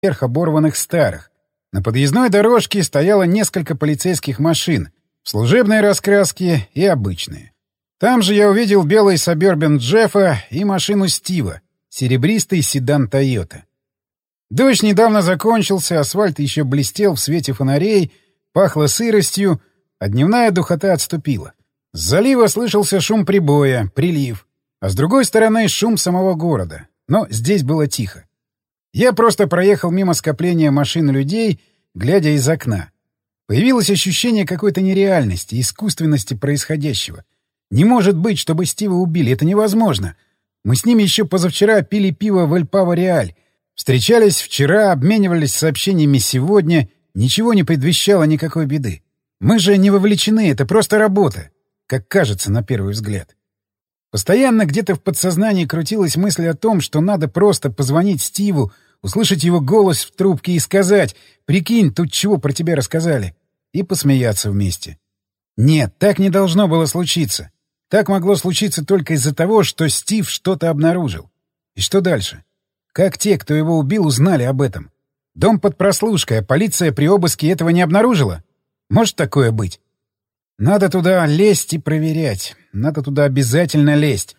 вверх оборванных старых. На подъездной дорожке стояло несколько полицейских машин, в служебной раскраске и обычные. Там же я увидел белый Suburban Джеффа и машину Стива, серебристый седан Тойота. Дождь недавно закончился, асфальт еще блестел в свете фонарей, пахло сыростью, а дневная духота отступила. С залива слышался шум прибоя, прилив, а с другой стороны шум самого города. Но здесь было тихо. Я просто проехал мимо скопления машин и людей, глядя из окна. Появилось ощущение какой-то нереальности, искусственности происходящего. Не может быть, чтобы Стива убили. Это невозможно. Мы с ним еще позавчера пили пиво в Эль-Паво-Реаль. Встречались вчера, обменивались сообщениями сегодня. Ничего не предвещало никакой беды. Мы же не вовлечены, это просто работа. Как кажется на первый взгляд. Постоянно где-то в подсознании крутилась мысль о том, что надо просто позвонить Стиву, услышать его голос в трубке и сказать: «Прикинь, тут чего про тебя рассказали?» и посмеяться вместе. Нет, так не должно было случиться. Так могло случиться только из-за того, что Стив что-то обнаружил. И что дальше? Как те, кто его убил, узнали об этом? Дом под прослушкой, а полиция при обыске этого не обнаружила? Может такое быть? Надо туда лезть и проверять. Надо туда обязательно лезть.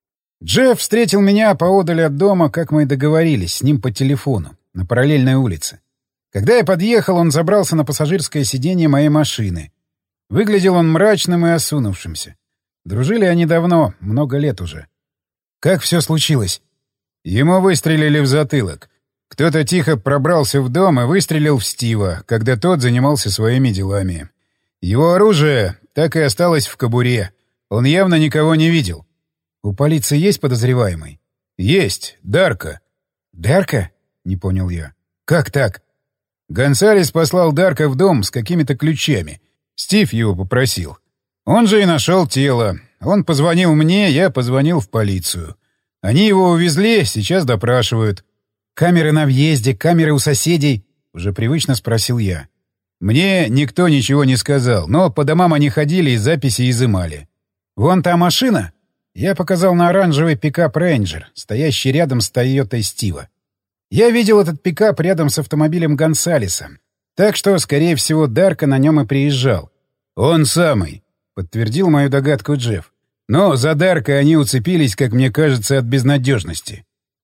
Джефф встретил меня поодаль от дома, как мы и договорились, с ним по телефону, на параллельной улице. Когда я подъехал, он забрался на пассажирское сиденье моей машины. Выглядел он мрачным и осунувшимся. Дружили они давно, много лет уже. Как все случилось? Ему выстрелили в затылок. Кто-то тихо пробрался в дом и выстрелил в Стива, когда тот занимался своими делами. Его оружие так и осталось в кобуре. Он явно никого не видел. У полиции есть подозреваемый? Есть. Дарка. Дарка? Не понял я. Как так? Гонсалес послал Дарка в дом с какими-то ключами. Стив его попросил. Он же и нашел тело. Он позвонил мне, я позвонил в полицию. Они его увезли, сейчас допрашивают. «Камеры на въезде, камеры у соседей?» — уже привычно спросил я. Мне никто ничего не сказал, но по домам они ходили и записи изымали. «Вон та машина?» Я показал на оранжевый пикап «Рейнджер», стоящий рядом с «Тойотой» Стива. Я видел этот пикап рядом с автомобилем Гонсалеса. Так что, скорее всего, Дарка на нем и приезжал. «Он самый», — подтвердил мою догадку Джефф. «Но за Дарка они уцепились, как мне кажется, от безнадежности».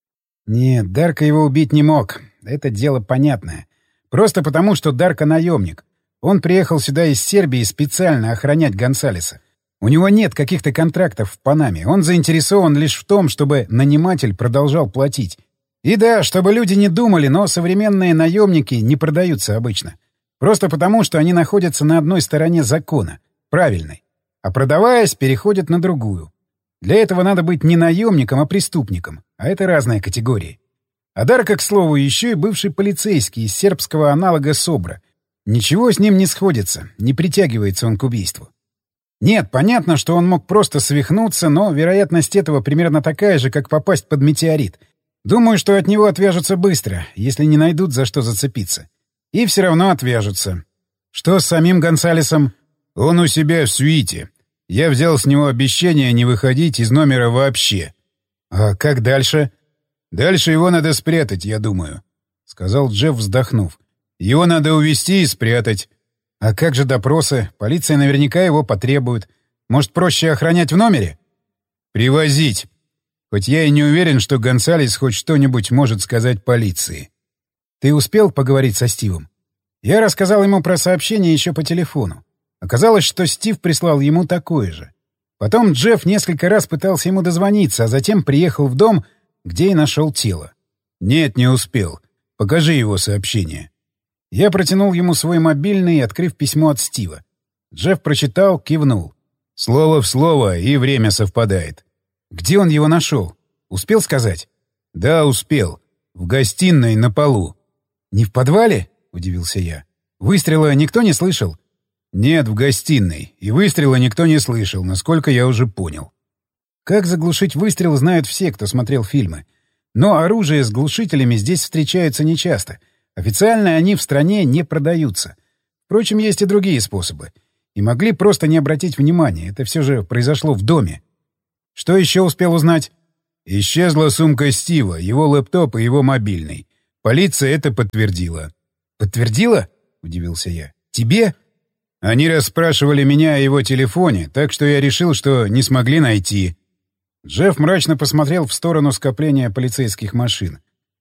Нет, Дарка его убить не мог. Это дело понятное. Просто потому, что Дарка наемник. Он приехал сюда из Сербии специально охранять Гонсалеса. У него нет каких-то контрактов в Панаме. Он заинтересован лишь в том, чтобы наниматель продолжал платить. И да, чтобы люди не думали, но современные наемники не продаются обычно. Просто потому, что они находятся на одной стороне закона, правильной. А продаваясь, переходят на другую. Для этого надо быть не наемником, а преступником. А это разные категории. А Дарка, к слову, еще и бывший полицейский из сербского аналога СОБРа. Ничего с ним не сходится, не притягивается он к убийству. Нет, понятно, что он мог просто свихнуться, но вероятность этого примерно такая же, как попасть под метеорит. Думаю, что от него отвяжутся быстро, если не найдут за что зацепиться. И все равно отвяжутся. Что с самим Гонсалесом? Он у себя в сюите. Я взял с него обещание не выходить из номера вообще. А как дальше? Дальше его надо спрятать, я думаю, — сказал Джефф, вздохнув. Его надо увезти и спрятать. А как же допросы? Полиция наверняка его потребует. Может, проще охранять в номере? Привозить. Хоть я и не уверен, что Гонсалес хоть что-нибудь может сказать полиции. Ты успел поговорить со Стивом? Я рассказал ему про сообщение еще по телефону. Оказалось, что Стив прислал ему такое же. Потом Джефф несколько раз пытался ему дозвониться, а затем приехал в дом, где и нашел тело. Нет, не успел. Покажи его сообщение. Я протянул ему свой мобильный, открыв письмо от Стива. Джефф прочитал, кивнул. Слово в слово, и время совпадает. Где он его нашел? Успел сказать? Да, успел. В гостиной на полу. Не в подвале? Удивился я. Выстрела никто не слышал? Нет, в гостиной. И выстрела никто не слышал, насколько я уже понял. Как заглушить выстрел, знают все, кто смотрел фильмы. Но оружие с глушителями здесь встречаются нечасто. Официально они в стране не продаются. Впрочем, есть и другие способы. И могли просто не обратить внимания. Это все же произошло в доме. Что еще успел узнать? Исчезла сумка Стива, его лэптоп и его мобильный. Полиция это подтвердила. «Подтвердила?» — удивился я. «Тебе?» Они расспрашивали меня о его телефоне, так что я решил, что не смогли найти. Джефф мрачно посмотрел в сторону скопления полицейских машин.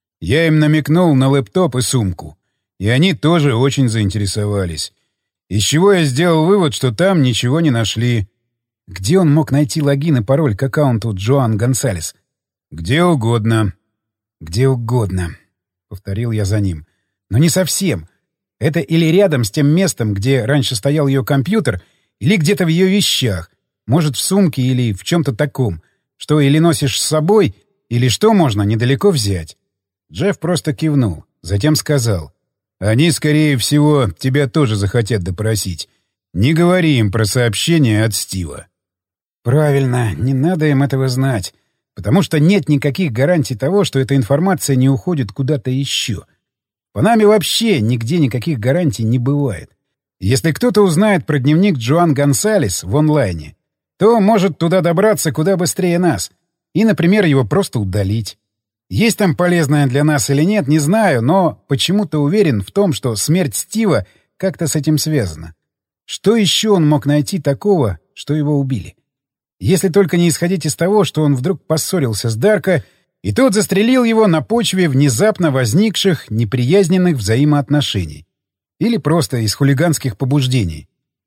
Я им намекнул на лэптоп и сумку. И они тоже очень заинтересовались. Из чего я сделал вывод, что там ничего не нашли. Где он мог найти логин и пароль к аккаунту Джоан Гонсалес? Где угодно. Где угодно, — повторил я за ним. Но не совсем. Это или рядом с тем местом, где раньше стоял ее компьютер, или где-то в ее вещах. Может, в сумке или в чем-то таком, что или носишь с собой, или что можно недалеко взять. Джефф просто кивнул, затем сказал: «Они, скорее всего, тебя тоже захотят допросить. Не говори им про сообщение от Стива». «Правильно, не надо им этого знать, потому что нет никаких гарантий того, что эта информация не уходит куда-то еще. По нами вообще нигде никаких гарантий не бывает. Если кто-то узнает про дневник Джоан Гонсалес в онлайне, то может туда добраться куда быстрее нас и, например, его просто удалить. Есть там полезное для нас или нет, не знаю, но почему-то уверен в том, что смерть Стива как-то с этим связана. Что еще он мог найти такого, что его убили? Если только не исходить из того, что он вдруг поссорился с Дарко, и тот застрелил его на почве внезапно возникших неприязненных взаимоотношений. Или просто из хулиганских побуждений.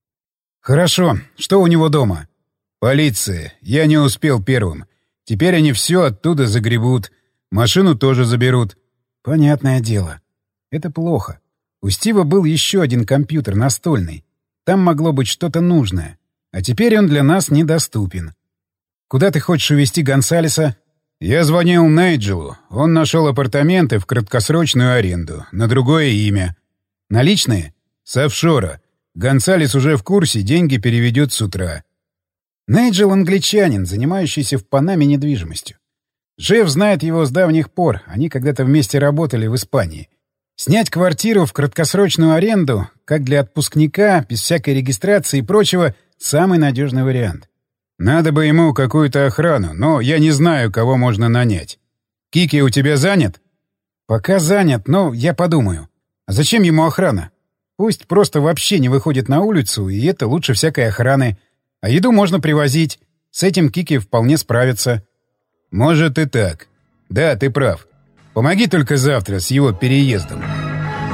«Хорошо. Что у него дома?» «Полиция. Я не успел первым. Теперь они все оттуда загребут. Машину тоже заберут». «Понятное дело. Это плохо. У Стива был еще один компьютер настольный. Там могло быть что-то нужное. А теперь он для нас недоступен. Куда ты хочешь увезти Гонсалеса?» «Я звонил Найджелу. Он нашел апартаменты в краткосрочную аренду. На другое имя». «Наличные?» «С офшора. Гонсалес уже в курсе, деньги переведет с утра». Найджел — англичанин, занимающийся в Панаме недвижимостью. Джефф знает его с давних пор, они когда-то вместе работали в Испании. Снять квартиру в краткосрочную аренду, как для отпускника, без всякой регистрации и прочего, самый надежный вариант. Надо бы ему какую-то охрану, но я не знаю, кого можно нанять. Кики у тебя занят? Пока занят, но я подумаю. А зачем ему охрана? Пусть просто вообще не выходит на улицу, и это лучше всякой охраны. А еду можно привозить. С этим Кики вполне справится. Может и так. Да, ты прав. Помоги только завтра с его переездом.